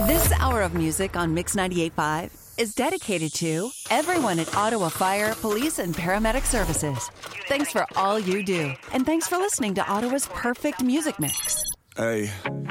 This hour of music on Mix 98.5 is dedicated to everyone at Ottawa Fire, Police, and Paramedic Services. Thanks for all you do, and thanks for listening to Ottawa's perfect music mix. Hey,